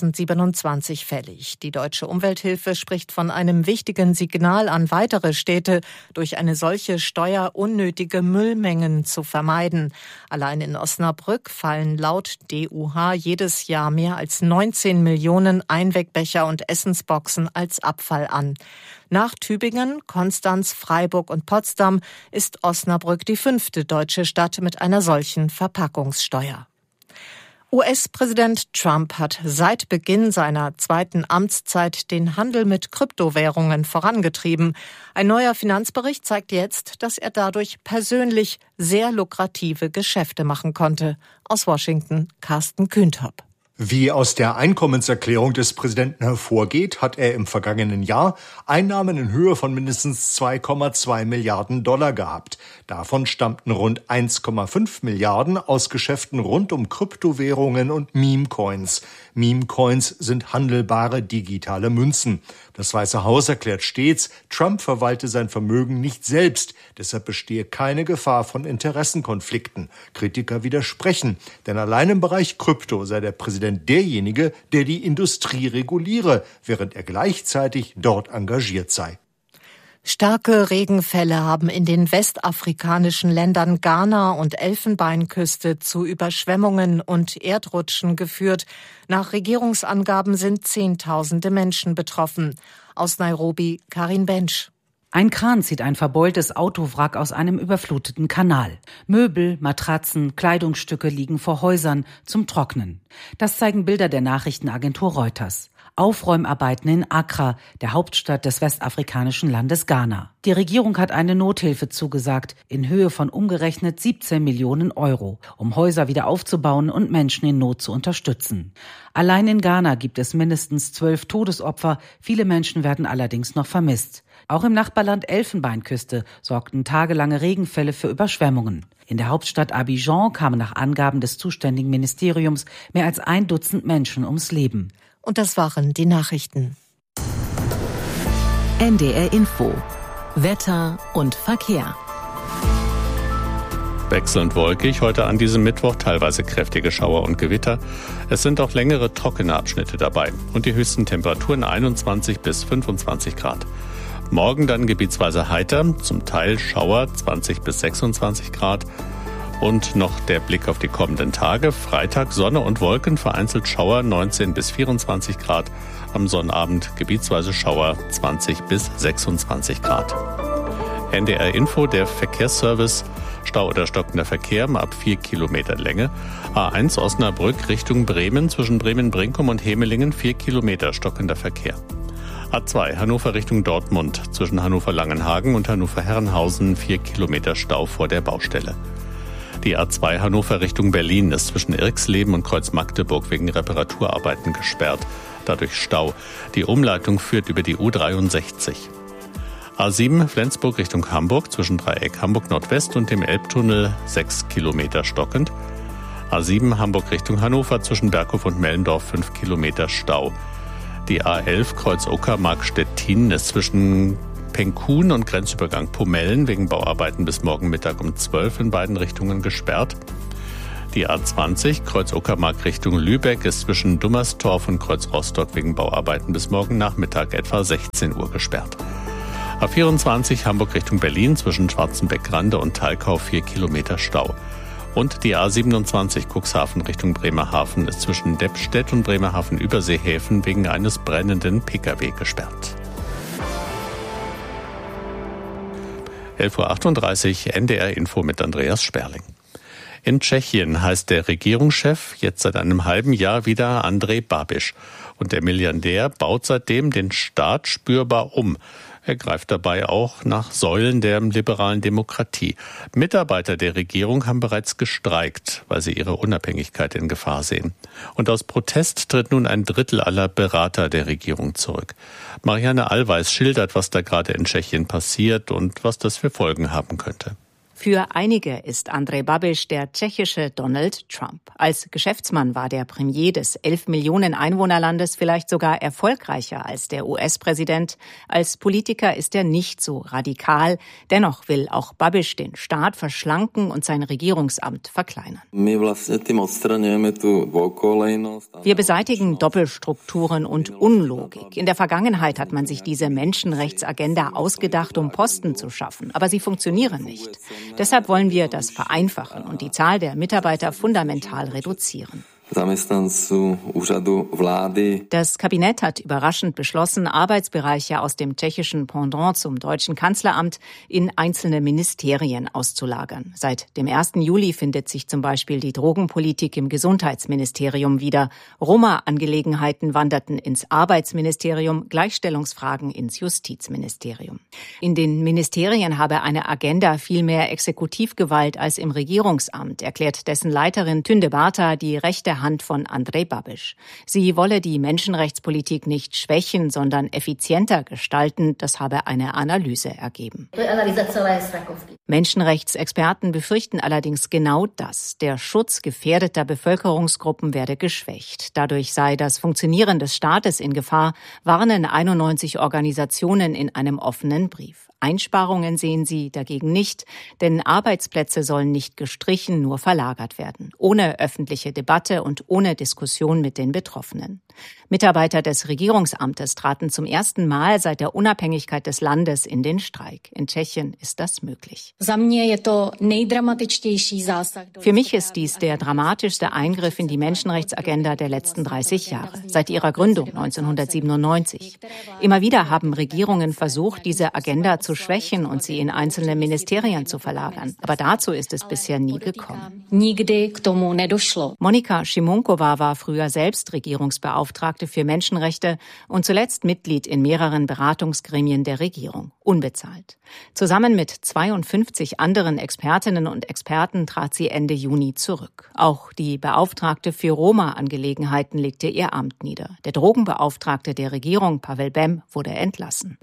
2027 fällig. Die Deutsche Umwelthilfe spricht von einem wichtigen Signal an weitere Städte, durch eine solche Steuer unnötige Müllmengen zu vermeiden. Allein in Osnabrück fallen laut DUH jedes Jahr mehr als 19 Millionen Einwegbecher und Essensboxen als Abfall an. Nach Tübingen, Konstanz, Freiburg und Potsdam ist Osnabrück die 5. deutsche Stadt mit einer solchen Verpackungssteuer. US-Präsident Trump hat seit Beginn seiner 2. Amtszeit den Handel mit Kryptowährungen vorangetrieben. Ein neuer Finanzbericht zeigt jetzt, dass er dadurch persönlich sehr lukrative Geschäfte machen konnte. Aus Washington, Carsten Kühnthop. Wie aus der Einkommenserklärung des Präsidenten hervorgeht, hat er im vergangenen Jahr Einnahmen in Höhe von mindestens 2,2 Milliarden Dollar gehabt. Davon stammten rund 1,5 Milliarden aus Geschäften rund um Kryptowährungen und Meme-Coins. Meme-Coins sind handelbare digitale Münzen. Das Weiße Haus erklärt stets, Trump verwalte sein Vermögen nicht selbst, deshalb bestehe keine Gefahr von Interessenkonflikten. Kritiker widersprechen, denn allein im Bereich Krypto sei der Präsident derjenige, der die Industrie reguliere, während er gleichzeitig dort engagiert sei. Starke Regenfälle haben in den westafrikanischen Ländern Ghana und Elfenbeinküste zu Überschwemmungen und Erdrutschen geführt. Nach Regierungsangaben sind Zehntausende Menschen betroffen. Aus Nairobi, Karin Bensch. Ein Kran zieht ein verbeultes Autowrack aus einem überfluteten Kanal. Möbel, Matratzen, Kleidungsstücke liegen vor Häusern zum Trocknen. Das zeigen Bilder der Nachrichtenagentur Reuters. Aufräumarbeiten in Accra, der Hauptstadt des westafrikanischen Landes Ghana. Die Regierung hat eine Nothilfe zugesagt, in Höhe von umgerechnet 17 Millionen Euro, um Häuser wieder aufzubauen und Menschen in Not zu unterstützen. Allein in Ghana gibt es mindestens 12 Todesopfer, viele Menschen werden allerdings noch vermisst. Auch im Nachbarland Elfenbeinküste sorgten tagelange Regenfälle für Überschwemmungen. In der Hauptstadt Abidjan kamen nach Angaben des zuständigen Ministeriums mehr als 1 Dutzend Menschen ums Leben. Und das waren die Nachrichten. NDR Info. Wetter und Verkehr. Wechselnd wolkig, heute an diesem Mittwoch teilweise kräftige Schauer und Gewitter. Es sind auch längere trockene Abschnitte dabei und die höchsten Temperaturen 21 bis 25 Grad. Morgen dann gebietsweise heiter, zum Teil Schauer 20 bis 26 Grad. Und noch der Blick auf die kommenden Tage. Freitag Sonne und Wolken, vereinzelt Schauer 19 bis 24 Grad. Am Sonnabend gebietsweise Schauer 20 bis 26 Grad. NDR Info, der Verkehrsservice. Stau oder stockender Verkehr ab 4 Kilometer Länge. A1 Osnabrück Richtung Bremen, zwischen Bremen-Brinkum und Hemelingen 4 Kilometer stockender Verkehr. A2 Hannover Richtung Dortmund, zwischen Hannover-Langenhagen und Hannover-Herrenhausen 4 Kilometer Stau vor der Baustelle. Die A2 Hannover Richtung Berlin ist zwischen Irxleben und Kreuz Magdeburg wegen Reparaturarbeiten gesperrt. Dadurch Stau. Die Umleitung führt über die U63. A7 Flensburg Richtung Hamburg zwischen Dreieck Hamburg Nordwest und dem Elbtunnel 6 Kilometer stockend. A7 Hamburg Richtung Hannover zwischen Berghof und Mellendorf 5 Kilometer Stau. Die A11 Kreuz Uckermark Stettin ist zwischen Penkun und Grenzübergang Pomellen wegen Bauarbeiten bis morgen Mittag um 12 in beiden Richtungen gesperrt. Die A20 Kreuz Uckermark Richtung Lübeck ist zwischen Dummerstorf und Kreuz Rostock wegen Bauarbeiten bis morgen Nachmittag etwa 16 Uhr gesperrt. A24 Hamburg Richtung Berlin zwischen Schwarzenbeck-Grande und Thalkau 4 Kilometer Stau. Und die A27 Cuxhaven Richtung Bremerhaven ist zwischen Deppstedt und Bremerhaven-Überseehäfen wegen eines brennenden Pkw gesperrt. 11.38 Uhr NDR Info mit Andreas Sperling. In Tschechien heißt der Regierungschef jetzt seit einem halben Jahr wieder Andrej Babiš. Und der Milliardär baut seitdem den Staat spürbar um. Er greift dabei auch nach Säulen der liberalen Demokratie. Mitarbeiter der Regierung haben bereits gestreikt, weil sie ihre Unabhängigkeit in Gefahr sehen. Und aus Protest tritt nun ein Drittel aller Berater der Regierung zurück. Marianne Allweis schildert, was da gerade in Tschechien passiert und was das für Folgen haben könnte. Für einige ist Andrej Babiš der tschechische Donald Trump. Als Geschäftsmann war der Premier des 11 Millionen Einwohnerlandes vielleicht sogar erfolgreicher als der US-Präsident. Als Politiker ist er nicht so radikal. Dennoch will auch Babiš den Staat verschlanken und sein Regierungsamt verkleinern. Wir beseitigen Doppelstrukturen und Unlogik. In der Vergangenheit hat man sich diese Menschenrechtsagenda ausgedacht, um Posten zu schaffen. Aber sie funktionieren nicht. Deshalb wollen wir das vereinfachen und die Zahl der Mitarbeiter fundamental reduzieren. Das Kabinett hat überraschend beschlossen, Arbeitsbereiche aus dem tschechischen Pendant zum deutschen Kanzleramt in einzelne Ministerien auszulagern. Seit dem 1. Juli findet sich zum Beispiel die Drogenpolitik im Gesundheitsministerium wieder. Roma-Angelegenheiten wanderten ins Arbeitsministerium, Gleichstellungsfragen ins Justizministerium. In den Ministerien habe eine Agenda viel mehr Exekutivgewalt als im Regierungsamt, erklärt dessen Leiterin Tünde Barta die rechte Hand von Andrej Babiš. Sie wolle die Menschenrechtspolitik nicht schwächen, sondern effizienter gestalten. Das habe eine Analyse ergeben. Menschenrechtsexperten befürchten allerdings genau das. Der Schutz gefährdeter Bevölkerungsgruppen werde geschwächt. Dadurch sei das Funktionieren des Staates in Gefahr, warnen 91 Organisationen in einem offenen Brief. Einsparungen sehen sie dagegen nicht, denn Arbeitsplätze sollen nicht gestrichen, nur verlagert werden. Ohne öffentliche Debatte und ohne Diskussion mit den Betroffenen. Mitarbeiter des Regierungsamtes traten zum ersten Mal seit der Unabhängigkeit des Landes in den Streik. In Tschechien ist das möglich. Für mich ist dies der dramatischste Eingriff in die Menschenrechtsagenda der letzten 30 Jahre, seit ihrer Gründung 1997. Immer wieder haben Regierungen versucht, diese Agenda zu schwächen und sie in einzelne Ministerien zu verlagern. Aber dazu ist es bisher nie gekommen. Monika Šimunkova war früher selbst Regierungsbeauftragte für Menschenrechte und zuletzt Mitglied in mehreren Beratungsgremien der Regierung, unbezahlt. Zusammen mit 52 anderen Expertinnen und Experten trat sie Ende Juni zurück. Auch die Beauftragte für Roma-Angelegenheiten legte ihr Amt nieder. Der Drogenbeauftragte der Regierung, Pavel Bem, wurde entlassen.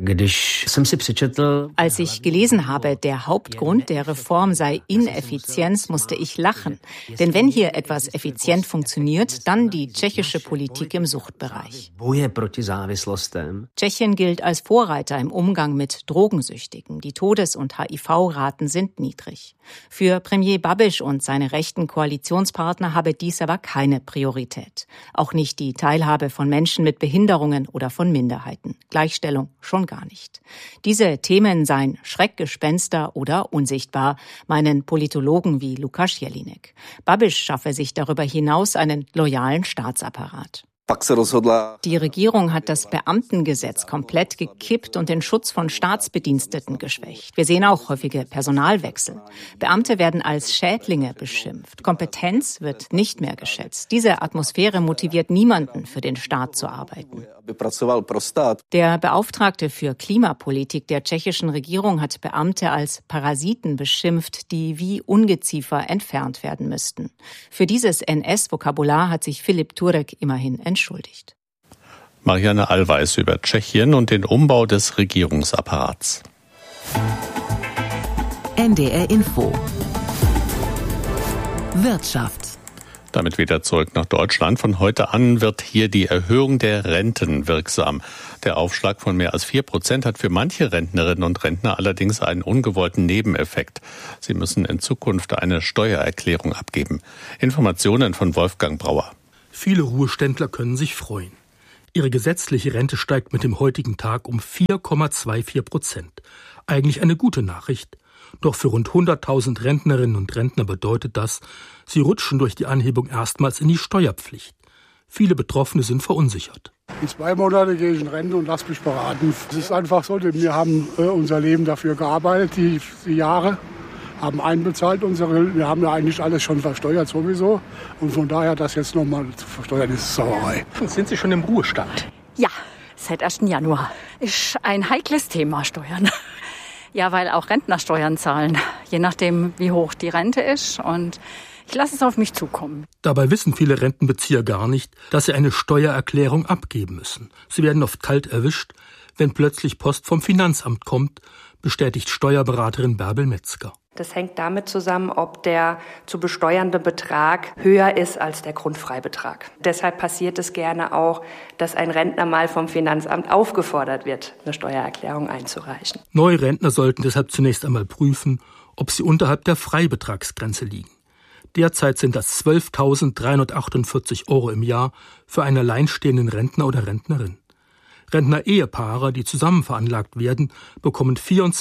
Als ich gelesen habe, der Hauptgrund der Reform sei Ineffizienz, musste ich lachen. Denn wenn hier etwas effizient funktioniert, dann die tschechische Politik im Suchtbereich. Tschechien gilt als Vorreiter im Umgang mit Drogensüchtigen. Die Todes- und HIV-Raten sind niedrig. Für Premier Babiš und seine rechten Koalitionspartner habe dies aber keine Priorität. Auch nicht die Teilhabe von Menschen mit Behinderungen oder von Minderheiten. Gleichstellung schon gar nicht. Diese Themen seien Schreckgespenster oder unsichtbar, meinen Politologen wie Lukáš Jelínek. Babiš schaffe sich darüber hinaus einen loyalen Staatsapparat. Die Regierung hat das Beamtengesetz komplett gekippt und den Schutz von Staatsbediensteten geschwächt. Wir sehen auch häufige Personalwechsel. Beamte werden als Schädlinge beschimpft. Kompetenz wird nicht mehr geschätzt. Diese Atmosphäre motiviert niemanden, für den Staat zu arbeiten. Der Beauftragte für Klimapolitik der tschechischen Regierung hat Beamte als Parasiten beschimpft, die wie Ungeziefer entfernt werden müssten. Für dieses NS-Vokabular hat sich Filip Turek immerhin entschuldigt. Marianne Allweis über Tschechien und den Umbau des Regierungsapparats. NDR Info. Wirtschaft. Damit wieder zurück nach Deutschland. Von heute an wird hier die Erhöhung der Renten wirksam. Der Aufschlag von mehr als 4% hat für manche Rentnerinnen und Rentner allerdings einen ungewollten Nebeneffekt. Sie müssen in Zukunft eine Steuererklärung abgeben. Informationen von Wolfgang Brauer. Viele Ruheständler können sich freuen. Ihre gesetzliche Rente steigt mit dem heutigen Tag um 4,24%. Eigentlich eine gute Nachricht. Doch für rund 100.000 Rentnerinnen und Rentner bedeutet das, sie rutschen durch die Anhebung erstmals in die Steuerpflicht. Viele Betroffene sind verunsichert. In 2 Monate gehe ich in Rente und lasse mich beraten. Es ist einfach so, wir haben unser Leben dafür gearbeitet, die Jahre, haben einbezahlt. Wir haben ja eigentlich alles schon versteuert sowieso. Und von daher das jetzt nochmal zu versteuern, ist Sauerei. Sind Sie schon im Ruhestand? Ja, seit 1. Januar. Ist ein heikles Thema, Steuern. Ja, weil auch Rentner Steuern zahlen, je nachdem, wie hoch die Rente ist. Und ich lasse es auf mich zukommen. Dabei wissen viele Rentenbezieher gar nicht, dass sie eine Steuererklärung abgeben müssen. Sie werden oft kalt erwischt, wenn plötzlich Post vom Finanzamt kommt bestätigt Steuerberaterin Bärbel Metzger. Das hängt damit zusammen, ob der zu besteuernde Betrag höher ist als der Grundfreibetrag. Deshalb passiert es gerne auch, dass ein Rentner mal vom Finanzamt aufgefordert wird, eine Steuererklärung einzureichen. Neue Rentner sollten deshalb zunächst einmal prüfen, ob sie unterhalb der Freibetragsgrenze liegen. Derzeit sind das 12.348 € im Jahr für einen alleinstehenden Rentner oder Rentnerin. Rentner-Ehepaare, die zusammen veranlagt werden, bekommen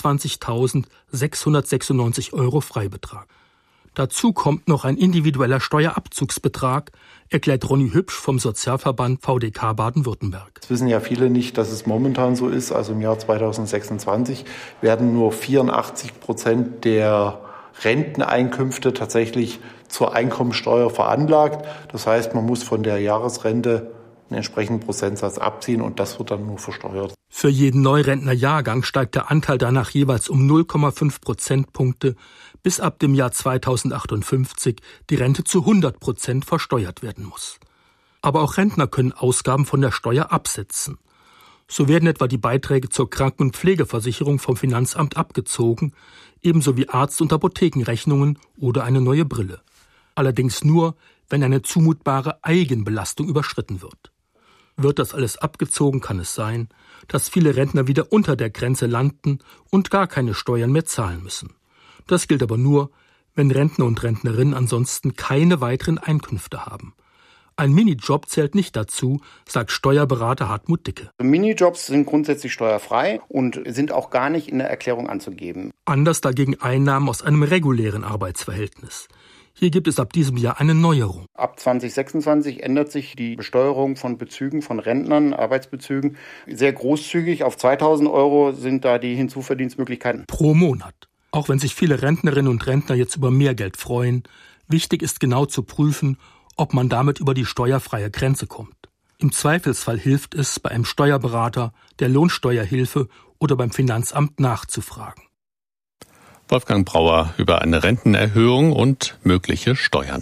24.696 € Freibetrag. Dazu kommt noch ein individueller Steuerabzugsbetrag, erklärt Ronny Hübsch vom Sozialverband VDK Baden-Württemberg. Es wissen ja viele nicht, dass es momentan so ist. Also im Jahr 2026 werden nur 84% der Renteneinkünfte tatsächlich zur Einkommensteuer veranlagt. Das heißt, man muss von der Jahresrente einen entsprechenden Prozentsatz abziehen und das wird dann nur versteuert. Für jeden Neurentnerjahrgang steigt der Anteil danach jeweils um 0,5 Prozentpunkte, bis ab dem Jahr 2058 die Rente zu 100% versteuert werden muss. Aber auch Rentner können Ausgaben von der Steuer absetzen. So werden etwa die Beiträge zur Kranken- und Pflegeversicherung vom Finanzamt abgezogen, ebenso wie Arzt- und Apothekenrechnungen oder eine neue Brille. Allerdings nur, wenn eine zumutbare Eigenbelastung überschritten wird. Wird das alles abgezogen, kann es sein, dass viele Rentner wieder unter der Grenze landen und gar keine Steuern mehr zahlen müssen. Das gilt aber nur, wenn Rentner und Rentnerinnen ansonsten keine weiteren Einkünfte haben. Ein Minijob zählt nicht dazu, sagt Steuerberater Hartmut Dicke. Minijobs sind grundsätzlich steuerfrei und sind auch gar nicht in der Erklärung anzugeben. Anders dagegen Einnahmen aus einem regulären Arbeitsverhältnis. Hier gibt es ab diesem Jahr eine Neuerung. Ab 2026 ändert sich die Besteuerung von Bezügen von Rentnern, Arbeitsbezügen, sehr großzügig. Auf 2.000 € sind da die Hinzuverdienstmöglichkeiten. Pro Monat. Auch wenn sich viele Rentnerinnen und Rentner jetzt über mehr Geld freuen, wichtig ist genau zu prüfen, ob man damit über die steuerfreie Grenze kommt. Im Zweifelsfall hilft es, bei einem Steuerberater, der Lohnsteuerhilfe oder beim Finanzamt nachzufragen. Wolfgang Brauer über eine Rentenerhöhung und mögliche Steuern.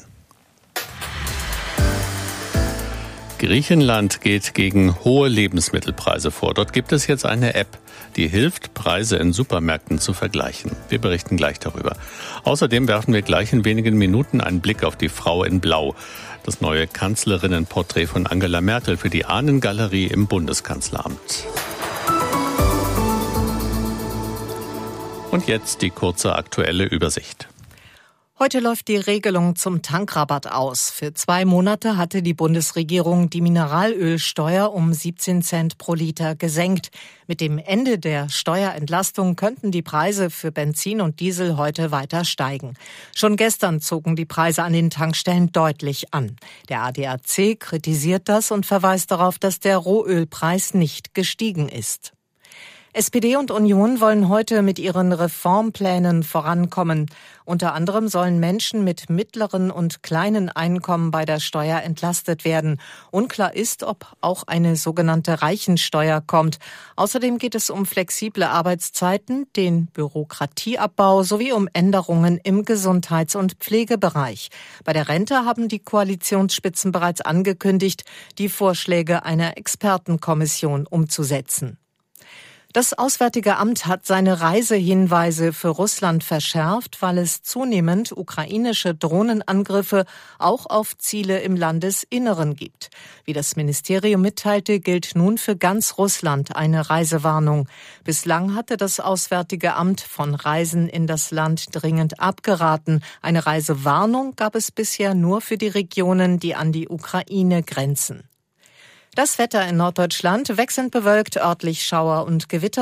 Griechenland geht gegen hohe Lebensmittelpreise vor. Dort gibt es jetzt eine App, die hilft, Preise in Supermärkten zu vergleichen. Wir berichten gleich darüber. Außerdem werfen wir gleich in wenigen Minuten einen Blick auf die Frau in Blau. Das neue Kanzlerinnenporträt von Angela Merkel für die Ahnengalerie im Bundeskanzleramt. Und jetzt die kurze aktuelle Übersicht. Heute läuft die Regelung zum Tankrabatt aus. Für 2 Monate hatte die Bundesregierung die Mineralölsteuer um 17 Cent pro Liter gesenkt. Mit dem Ende der Steuerentlastung könnten die Preise für Benzin und Diesel heute weiter steigen. Schon gestern zogen die Preise an den Tankstellen deutlich an. Der ADAC kritisiert das und verweist darauf, dass der Rohölpreis nicht gestiegen ist. SPD und Union wollen heute mit ihren Reformplänen vorankommen. Unter anderem sollen Menschen mit mittleren und kleinen Einkommen bei der Steuer entlastet werden. Unklar ist, ob auch eine sogenannte Reichensteuer kommt. Außerdem geht es um flexible Arbeitszeiten, den Bürokratieabbau sowie um Änderungen im Gesundheits- und Pflegebereich. Bei der Rente haben die Koalitionsspitzen bereits angekündigt, die Vorschläge einer Expertenkommission umzusetzen. Das Auswärtige Amt hat seine Reisehinweise für Russland verschärft, weil es zunehmend ukrainische Drohnenangriffe auch auf Ziele im Landesinneren gibt. Wie das Ministerium mitteilte, gilt nun für ganz Russland eine Reisewarnung. Bislang hatte das Auswärtige Amt von Reisen in das Land dringend abgeraten. Eine Reisewarnung gab es bisher nur für die Regionen, die an die Ukraine grenzen. Das Wetter in Norddeutschland: wechselnd bewölkt, örtlich Schauer und Gewitter.